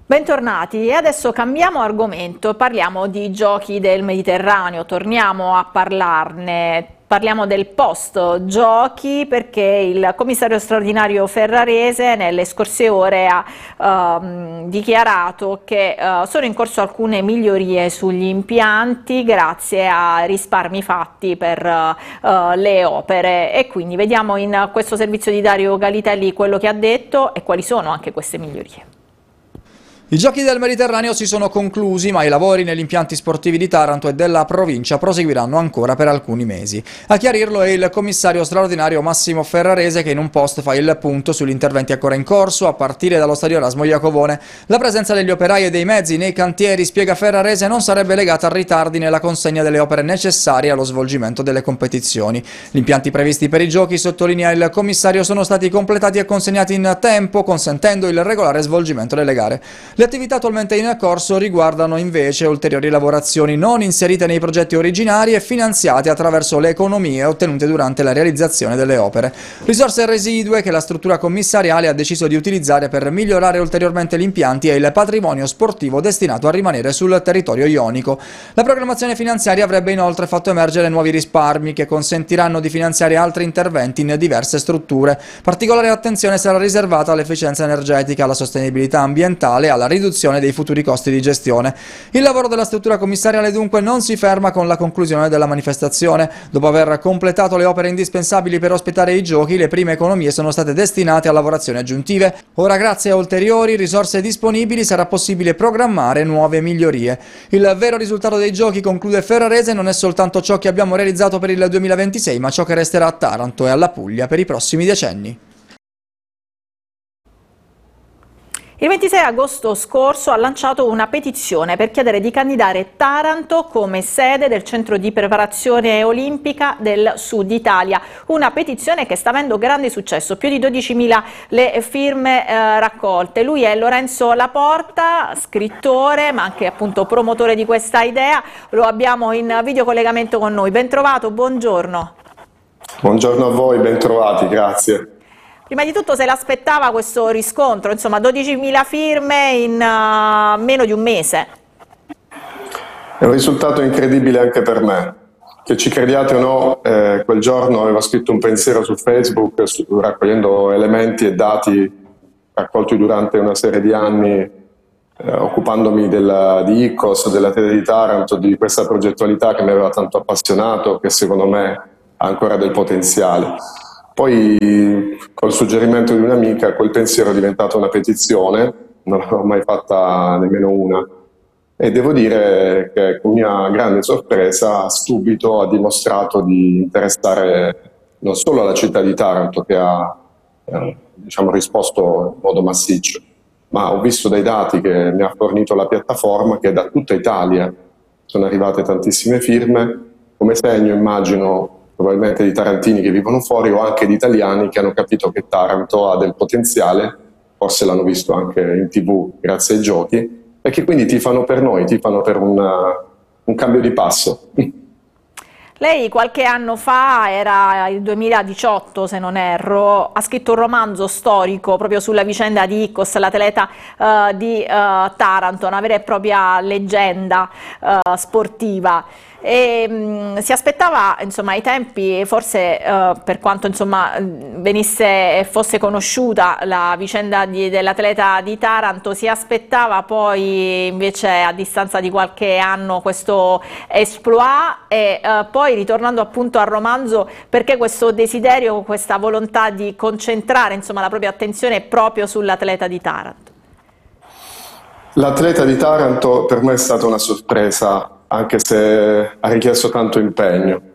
Bentornati e adesso cambiamo argomento, parliamo di giochi del Mediterraneo, torniamo a parlarne, parliamo del post giochi perché il commissario straordinario ferrarese nelle scorse ore ha dichiarato che sono in corso alcune migliorie sugli impianti grazie a risparmi fatti per le opere e quindi vediamo in questo servizio di Dario Galitelli quello che ha detto e quali sono anche queste migliorie. I giochi del Mediterraneo si sono conclusi, ma i lavori negli impianti sportivi di Taranto e della provincia proseguiranno ancora per alcuni mesi. A chiarirlo è il commissario straordinario Massimo Ferrarese che in un post fa il punto sugli interventi ancora in corso, a partire dallo stadio Erasmo Iacovone. La presenza degli operai e dei mezzi nei cantieri, spiega Ferrarese, non sarebbe legata a ritardi nella consegna delle opere necessarie allo svolgimento delle competizioni. Gli impianti previsti per i giochi, sottolinea il commissario, sono stati completati e consegnati in tempo, consentendo il regolare svolgimento delle gare. Le attività attualmente in corso riguardano invece ulteriori lavorazioni non inserite nei progetti originari e finanziate attraverso le economie ottenute durante la realizzazione delle opere. Risorse residue che la struttura commissariale ha deciso di utilizzare per migliorare ulteriormente gli impianti e il patrimonio sportivo destinato a rimanere sul territorio ionico. La programmazione finanziaria avrebbe inoltre fatto emergere nuovi risparmi che consentiranno di finanziare altri interventi in diverse strutture. Particolare attenzione sarà riservata all'efficienza energetica, alla sostenibilità ambientale e alla riduzione dei futuri costi di gestione. Il lavoro della struttura commissariale dunque non si ferma con la conclusione della manifestazione. Dopo aver completato le opere indispensabili per ospitare i giochi, le prime economie sono state destinate a lavorazioni aggiuntive. Ora, grazie a ulteriori risorse disponibili, sarà possibile programmare nuove migliorie. Il vero risultato dei giochi, conclude Ferrarese, non è soltanto ciò che abbiamo realizzato per il 2026, ma ciò che resterà a Taranto e alla Puglia per i prossimi decenni. Il 26 agosto scorso ha lanciato una petizione per chiedere di candidare Taranto come sede del centro di preparazione olimpica del Sud Italia. Una petizione che sta avendo grande successo, più di 12.000 le firme raccolte. Lui è Lorenzo Laporta, scrittore ma anche appunto promotore di questa idea. Lo abbiamo in videocollegamento con noi. Ben trovato, buongiorno. Buongiorno a voi, ben trovati, grazie. Prima di tutto se l'aspettava questo riscontro, insomma 12.000 firme in meno di un mese. È un risultato incredibile anche per me, che ci crediate o no, quel giorno avevo scritto un pensiero su Facebook raccogliendo elementi e dati raccolti durante una serie di anni, occupandomi di ICOS, della Tele di Taranto, di questa progettualità che mi aveva tanto appassionato, che secondo me ha ancora del potenziale. Poi col suggerimento di un'amica quel pensiero è diventato una petizione, non l'ho mai fatta nemmeno una, e devo dire che con mia grande sorpresa subito ha dimostrato di interessare non solo la città di Taranto, che ha diciamo, risposto in modo massiccio, ma ho visto dai dati che mi ha fornito la piattaforma che da tutta Italia sono arrivate tantissime firme, come segno immagino probabilmente di tarantini che vivono fuori o anche di italiani che hanno capito che Taranto ha del potenziale, forse l'hanno visto anche in TV grazie ai giochi, e che quindi tifano per noi, tifano per un cambio di passo. Lei qualche anno fa, era il 2018 se non erro, ha scritto un romanzo storico proprio sulla vicenda di ICOS, l'atleta di Taranto, una vera e propria leggenda sportiva. E si aspettava, insomma, ai tempi, forse per quanto insomma venisse e fosse conosciuta la vicenda dell'atleta di Taranto, si aspettava poi invece a distanza di qualche anno questo exploit e poi ritornando appunto al romanzo, perché questo desiderio, questa volontà di concentrare insomma la propria attenzione proprio sull'atleta di Taranto? L'atleta di Taranto per me è stata una sorpresa, anche se ha richiesto tanto impegno.